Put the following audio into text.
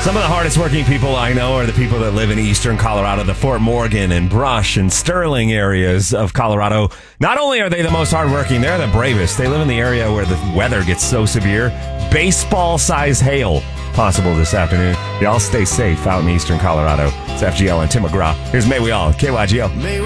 Some of the hardest working people I know are the people that live in eastern Colorado, the Fort Morgan and Brush and Sterling areas of Colorado. Not only are they the most hardworking, they're the bravest. They live in the area where the weather gets so severe. Baseball-size hail possible this afternoon. Y'all stay safe out in eastern Colorado. It's FGL and Tim McGraw. Here's May We All, KYGO.